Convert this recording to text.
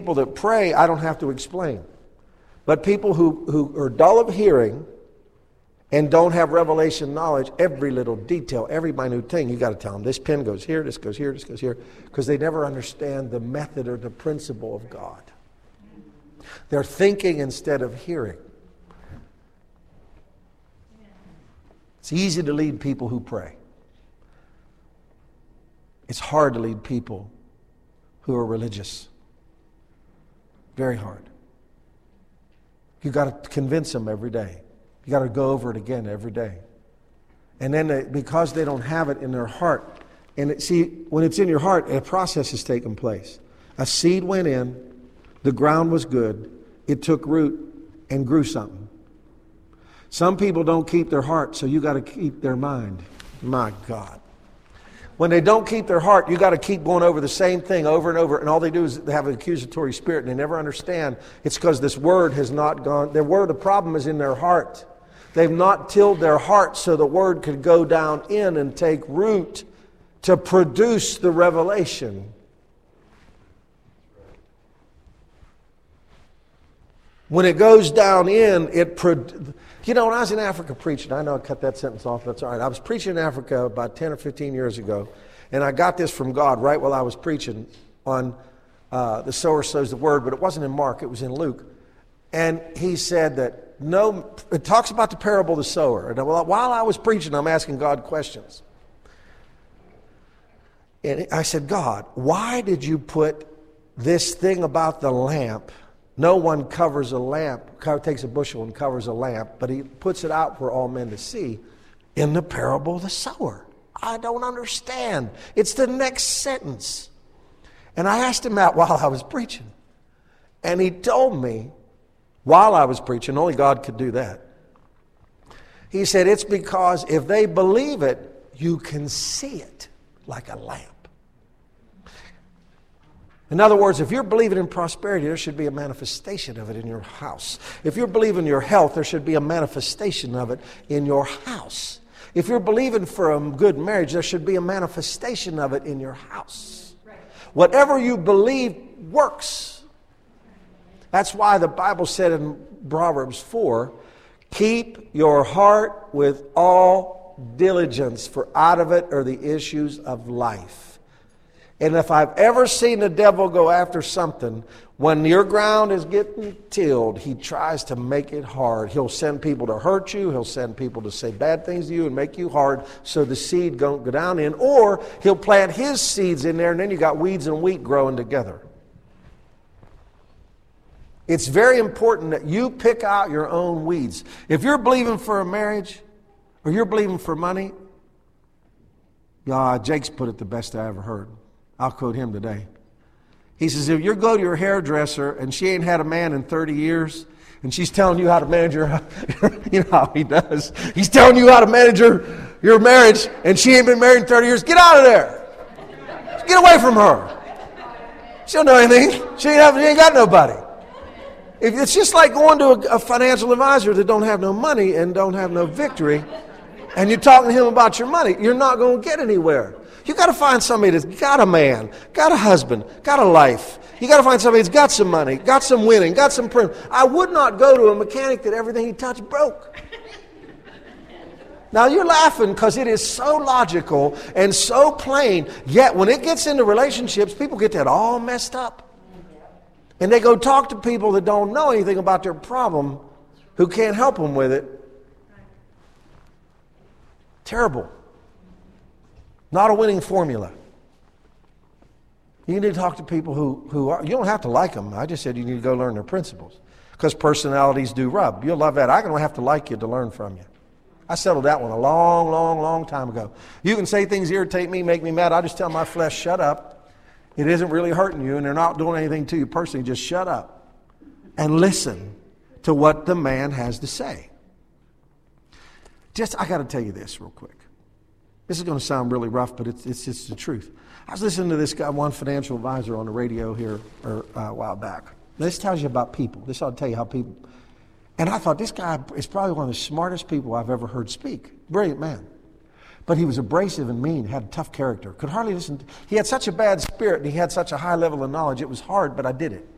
People that pray, I don't have to explain. But people who are dull of hearing and don't have revelation knowledge, every little detail, every minute thing, you got to tell them, this pin goes here, this goes here, this goes here, because they never understand the method or the principle of God. They're thinking instead of hearing. It's easy to lead people who pray. It's hard to lead people who are religious. Very hard. You got to convince them every day. You got to go over it again every day. And then because they don't have it in their heart, and when it's in your heart, a process has taken place. A seed went in, the ground was good, it took root and grew something. Some people don't keep their heart, so you got to keep their mind. My God. When they don't keep their heart, you got to keep going over the same thing over and over, and all they do is they have an accusatory spirit, and they never understand. It's because this word has not gone. The problem is in their heart. They've not tilled their heart so the word could go down in and take root to produce the revelation. When it goes down in, when I was in Africa preaching, I know I cut that sentence off, that's all right. I was preaching in Africa about 10 or 15 years ago, and I got this from God right while I was preaching on the sower sows the word, but it wasn't in Mark, it was in Luke. And he said that, it talks about the parable of the sower. And while I was preaching, I'm asking God questions. And I said, God, why did you put this thing about the lamp? No one covers a lamp, takes a bushel and covers a lamp, but he puts it out for all men to see in the parable of the sower. I don't understand. It's the next sentence. And I asked him that while I was preaching. And he told me, while I was preaching, only God could do that. He said, it's because if they believe it, you can see it like a lamp. In other words, if you're believing in prosperity, there should be a manifestation of it in your house. If you're believing your health, there should be a manifestation of it in your house. If you're believing for a good marriage, there should be a manifestation of it in your house. Whatever you believe works. That's why the Bible said in Proverbs 4, keep your heart with all diligence, for out of it are the issues of life. And if I've ever seen the devil go after something, when your ground is getting tilled, he tries to make it hard. He'll send people to hurt you. He'll send people to say bad things to you and make you hard so the seed don't go down in. Or he'll plant his seeds in there, and then you got weeds and wheat growing together. It's very important that you pick out your own weeds. If you're believing for a marriage or you're believing for money, Jake's put it the best I ever heard. I'll quote him today. He says, if you go to your hairdresser and she ain't had a man in 30 years and she's telling you how to manage your, you know how he does. He's telling you how to manage your marriage and she ain't been married in 30 years. Get out of there. Get away from her. She don't know anything. She ain't got nobody. It's just like going to a financial advisor that don't have no money and don't have no victory, and you're talking to him about your money. You're not going to get anywhere. You got to find somebody that's got a man, got a husband, got a life. You got to find somebody that's got some money, got some winning, got some print. I would not go to a mechanic that everything he touched broke. Now you're laughing because it is so logical and so plain, yet when it gets into relationships, people get that all messed up. And they go talk to people that don't know anything about their problem, who can't help them with it. Terrible. Not a winning formula. You need to talk to people who are, you don't have to like them. I just said you need to go learn their principles. Because personalities do rub. You'll love that. I don't have to like you to learn from you. I settled that one a long, long, long time ago. You can say things irritate me, make me mad. I just tell my flesh, shut up. It isn't really hurting you, and they're not doing anything to you personally. Just shut up and listen to what the man has to say. I got to tell you this real quick. This is going to sound really rough, but it's just the truth. I was listening to this guy, one financial advisor on the radio here a while back. This tells you about people. This ought to tell you how people... And I thought, this guy is probably one of the smartest people I've ever heard speak. Brilliant man. But he was abrasive and mean, had a tough character. Could hardly listen. He had such a bad spirit and he had such a high level of knowledge. It was hard, but I did it.